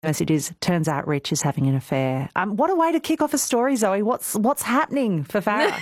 Message is, turns out Rich is having an affair. What a way to kick off a story, Zoe. What's happening for Farah?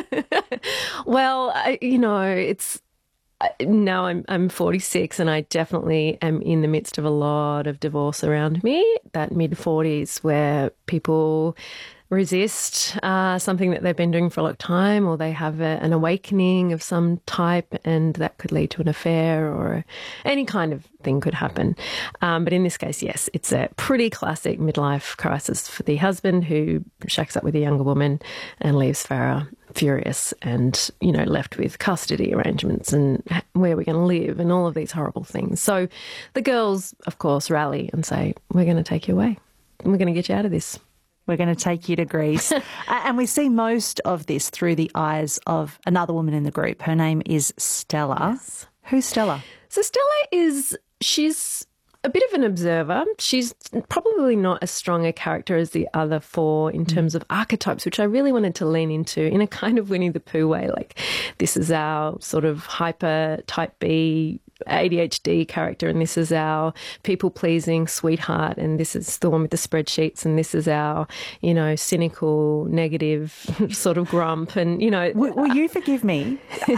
Well, it's now I'm 46 and I definitely am in the midst of a lot of divorce around me, that mid-40s where people resist something that they've been doing for a long time, or they have an awakening of some type, and that could lead to an affair, or any kind of thing could happen. But in this case, yes, it's a pretty classic midlife crisis for the husband who shacks up with a younger woman and leaves Farah furious and, left with custody arrangements and where we're going to live and all of these horrible things. So the girls, of course, rally and say, we're going to take you away and we're going to get you out of this. We're going to take you to Greece. And we see most of this through the eyes of another woman in the group. Her name is Stella. Yes. Who's Stella? So Stella she's a bit of an observer. She's probably not as strong a character as the other four in terms of archetypes, which I really wanted to lean into in a kind of Winnie the Pooh way. Like, this is our sort of hyper type B ADHD character, and this is our people-pleasing sweetheart, and this is the one with the spreadsheets, and this is our, cynical, negative sort of grump, and, Will you forgive me?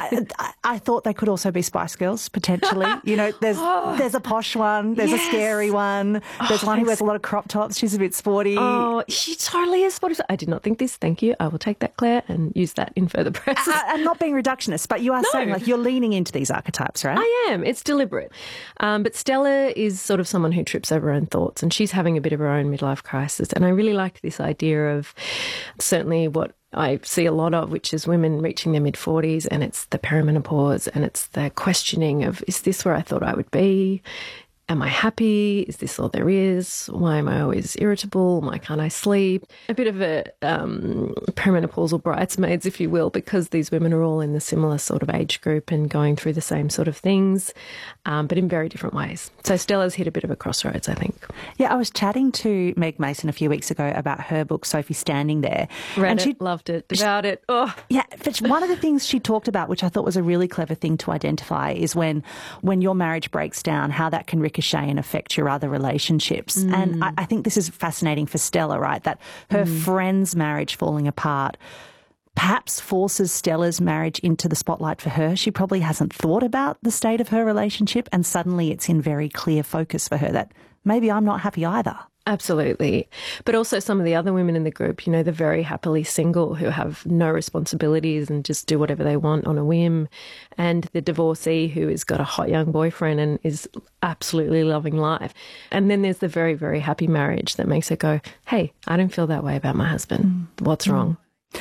I thought they could also be Spice Girls, potentially. There's a posh one, there's a scary one, there's one who wears a lot of crop tops, she's a bit sporty. Oh, she totally is sporty. I did not think this, thank you. I will take that, Claire, and use that in further press. I'm not being reductionist, but you are saying, like, you're leaning into these archetypes, right? I am. It's deliberate. But Stella is sort of someone who trips over her own thoughts, and she's having a bit of her own midlife crisis. And I really liked this idea of certainly what I see a lot of, which is women reaching their mid-40s, and it's the perimenopause, and it's the questioning of, is this where I thought I would be? Am I happy? Is this all there is? Why am I always irritable? Why can't I sleep? A bit of a perimenopausal bridesmaids, if you will, because these women are all in the similar sort of age group and going through the same sort of things, but in very different ways. So Stella's hit a bit of a crossroads, I think. Yeah, I was chatting to Meg Mason a few weeks ago about her book, Sophie Standing There. Read it, loved it, devoured it. Oh. Yeah, but one of the things she talked about, which I thought was a really clever thing to identify, is when your marriage breaks down, how that can ricochet and affect your other relationships. And I think this is fascinating for Stella, right? That her friend's marriage falling apart perhaps forces Stella's marriage into the spotlight for her. She probably hasn't thought about the state of her relationship, and suddenly it's in very clear focus for her that maybe I'm not happy either. Absolutely. But also some of the other women in the group, the very happily single who have no responsibilities and just do whatever they want on a whim. And the divorcee who has got a hot young boyfriend and is absolutely loving life. And then there's the very, very happy marriage that makes her go, hey, I don't feel that way about my husband. What's wrong?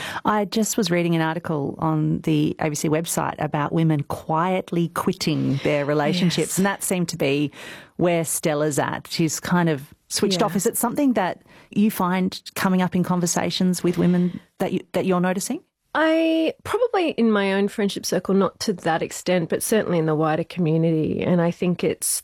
I just was reading an article on the ABC website about women quietly quitting their relationships. Yes. And that seemed to be where Stella's at. She's kind of switched off. Is it something that you find coming up in conversations with women that you're noticing? I probably in my own friendship circle, not to that extent, but certainly in the wider community. And I think it's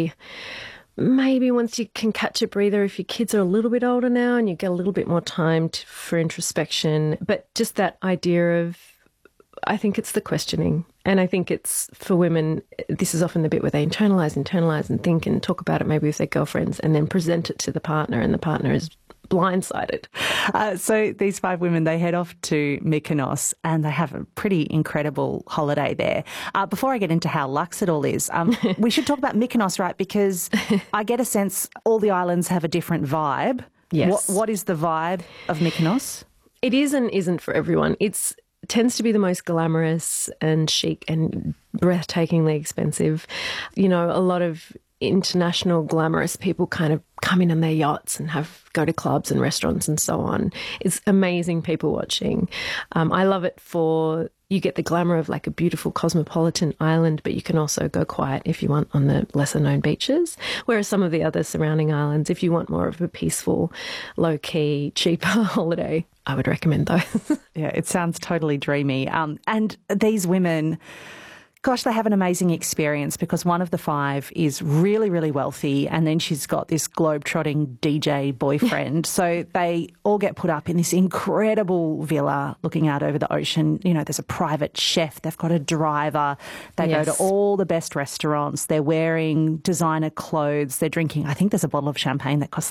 maybe once you can catch a breather, if your kids are a little bit older now and you get a little bit more time for introspection, but just that idea of, I think it's the questioning. And I think it's, for women, this is often the bit where they internalise and think and talk about it maybe with their girlfriends and then present it to the partner, and the partner is blindsided. So these 5 women, they head off to Mykonos and they have a pretty incredible holiday there. Before I get into how luxe it all is, we should talk about Mykonos, right? Because I get a sense all the islands have a different vibe. Yes. What is the vibe of Mykonos? It is and isn't for everyone. It tends to be the most glamorous and chic and breathtakingly expensive. A lot of international glamorous people kind of come in on their yachts and go to clubs and restaurants and so on. It's amazing people watching. I love it you get the glamour of like a beautiful cosmopolitan island, but you can also go quiet if you want on the lesser known beaches. Whereas some of the other surrounding islands, if you want more of a peaceful, low key, cheaper holiday, I would recommend those. Yeah, it sounds totally dreamy. And these women Gosh, they have an amazing experience because one of the five is really, really wealthy, and then she's got this globe-trotting DJ boyfriend. So they all get put up in this incredible villa looking out over the ocean. You know, there's a private chef. They've got a driver. They go to all the best restaurants. They're wearing designer clothes. They're drinking, I think there's a bottle of champagne that costs